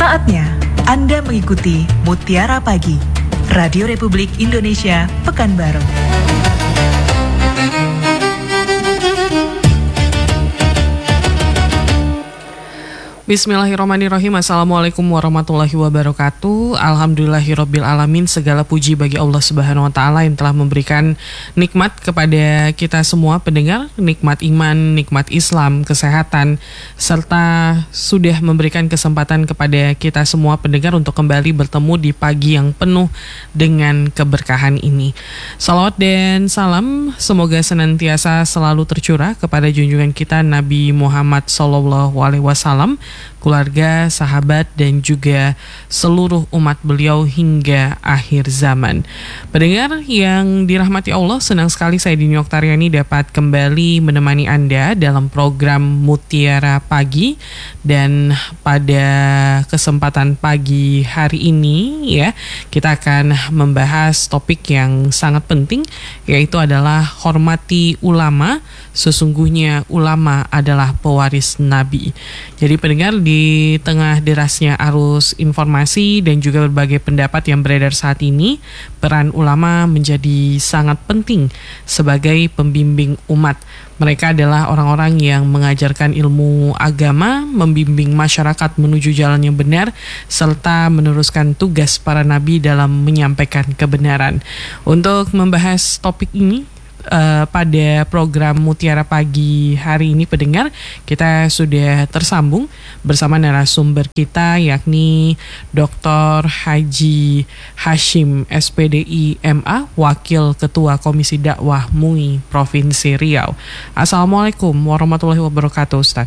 Saatnya Anda mengikuti Mutiara Pagi, Radio Republik Indonesia, Pekanbaru. Bismillahirrahmanirrahim. Assalamualaikum warahmatullahi wabarakatuh. Alhamdulillahirabbil alamin. Segala puji bagi Allah Subhanahu wa taala yang telah memberikan nikmat kepada kita semua pendengar, nikmat iman, nikmat Islam, kesehatan, serta sudah memberikan kesempatan kepada kita semua pendengar untuk kembali bertemu di pagi yang penuh dengan keberkahan ini. Salawat dan salam semoga senantiasa selalu tercurah kepada junjungan kita Nabi Muhammad SAW, keluarga, sahabat, dan juga seluruh umat beliau hingga akhir zaman. Pendengar yang dirahmati Allah, senang sekali saya Dini Oktariani dapat kembali menemani Anda dalam program Mutiara Pagi. Dan pada kesempatan pagi hari ini ya, kita akan membahas topik yang sangat penting, yaitu adalah hormati ulama, sesungguhnya ulama adalah pewaris Nabi. Jadi pendengar, di tengah derasnya arus informasi dan juga berbagai pendapat yang beredar saat ini, peran ulama menjadi sangat penting sebagai pembimbing umat. Mereka adalah orang-orang yang mengajarkan ilmu agama, membimbing masyarakat menuju jalan yang benar, serta meneruskan tugas para nabi dalam menyampaikan kebenaran. Untuk membahas topik ini, pada program Mutiara Pagi hari ini pendengar, kita sudah tersambung bersama narasumber kita, yakni Dr. Haji Hashim SPDI MA, Wakil Ketua Komisi Dakwah MUI Provinsi Riau. Assalamualaikum warahmatullahi wabarakatuh, Ustaz.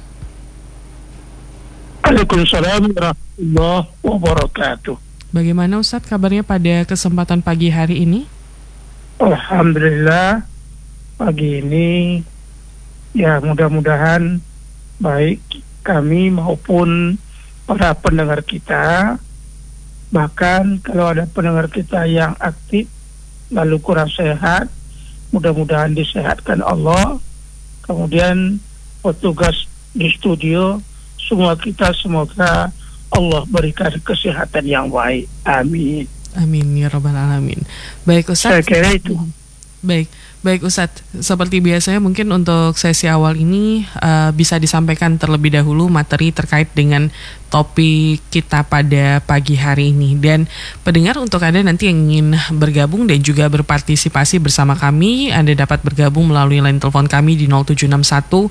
Waalaikumsalam warahmatullahi wabarakatuh. Bagaimana Ustaz kabarnya pada kesempatan pagi hari ini? Alhamdulillah, pagi ini ya mudah-mudahan baik kami maupun para pendengar kita. Bahkan kalau ada pendengar kita yang aktif lalu kurang sehat, mudah-mudahan disehatkan Allah. Kemudian petugas di studio, semua kita semoga Allah berikan kesehatan yang baik. Amin. Amin ya rabbal alamin. Baik Ustaz. Saya kira itu. Baik Ustadz, seperti biasanya mungkin untuk sesi awal ini bisa disampaikan terlebih dahulu materi terkait dengan topik kita pada pagi hari ini. Dan pendengar, untuk Anda nanti yang ingin bergabung dan juga berpartisipasi bersama kami, Anda dapat bergabung melalui line telepon kami di 0761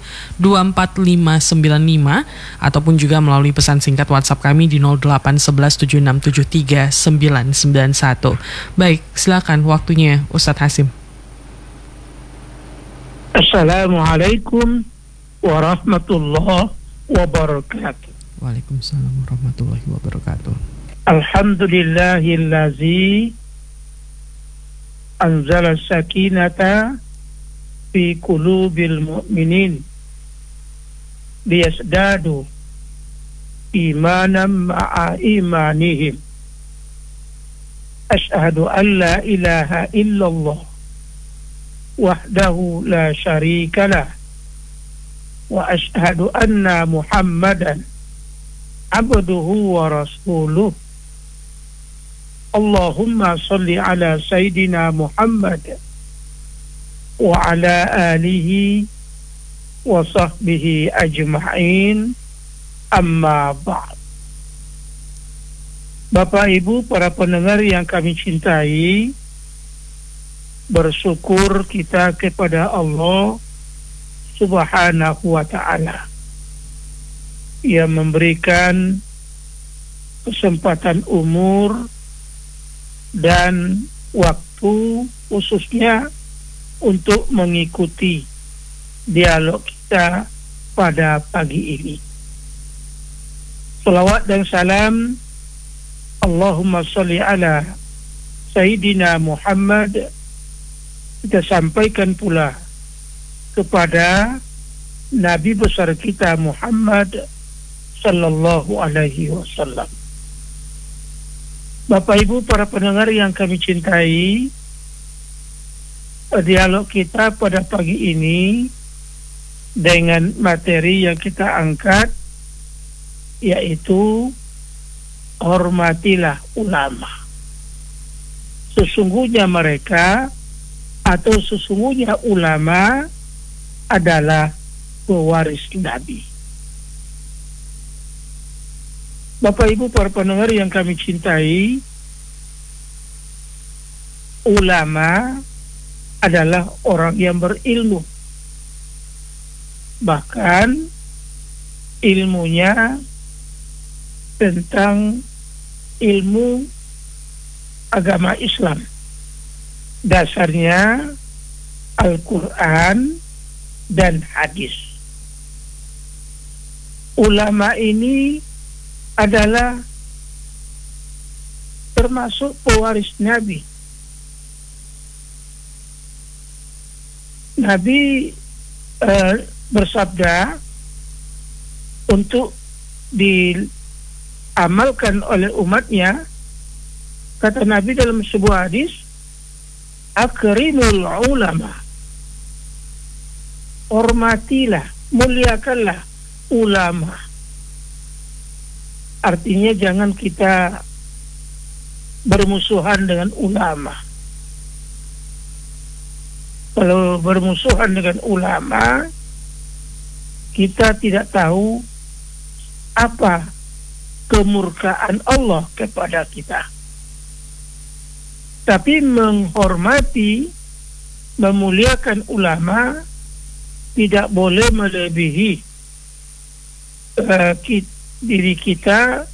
24595 ataupun juga melalui pesan singkat WhatsApp kami di 0811 7673 991. Baik, silakan waktunya Ustadz Hashim. Assalamualaikum warahmatullahi wabarakatuh. Waalaikumsalam warahmatullahi wabarakatuh. Alhamdulillahillazi anzala sakinata fi qulubil mu'minin liyasdadu imanan ma'a imanihim. Asyhadu an la ilaha illallah wahdahu la syarika lah wa asyhadu anna Muhammadan abduhu wa rasuluh. Allahumma salli ala Sayyidina Muhammad wa ala alihi wa sahbihi ajma'in, amma ba'd. Bapak Ibu para pendengar yang kami cintai, bersyukur kita kepada Allah Subhanahu wa ta'ala yang memberikan kesempatan umur dan waktu khususnya untuk mengikuti dialog kita pada pagi ini. Salawat dan salam Allahumma salli ala Sayyidina Muhammad kita sampaikan pula kepada Nabi besar kita Muhammad sallallahu alaihi wasallam. Bapak Ibu para pendengar yang kami cintai, dialog kita pada pagi ini dengan materi yang kita angkat, yaitu hormatilah ulama. Sesungguhnya mereka atau sesungguhnya ulama adalah pewaris Nabi. Bapak Ibu para pendengar yang kami cintai, ulama adalah orang yang berilmu. Bahkan ilmunya tentang ilmu agama Islam. Dasarnya Al-Quran dan hadis. Ulama ini adalah termasuk pewaris Nabi. Nabi bersabda untuk diamalkan oleh umatnya. Kata Nabi dalam sebuah hadis, akrimul ulama, hormatilah, muliakanlah ulama. Artinya jangan kita bermusuhan dengan ulama. Kalau bermusuhan dengan ulama, kita tidak tahu apa kemurkaan Allah kepada kita. Tapi menghormati, memuliakan ulama tidak boleh melebihi diri kita